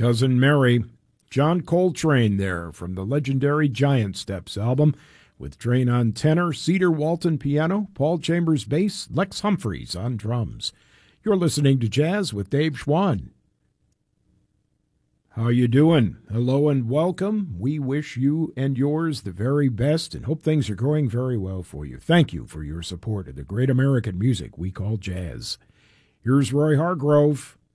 Cousin Mary. John Coltrane there from the legendary Giant Steps album, with Drain on tenor, Cedar Walton piano, Paul Chambers bass, Lex Humphreys on drums. You're listening to Jazz with Dave Schwann. How you doing? Hello and welcome. We wish you and yours the very best and hope things are going very well for you. Thank you for your support of the great American music we call jazz. Here's Roy Hargrove.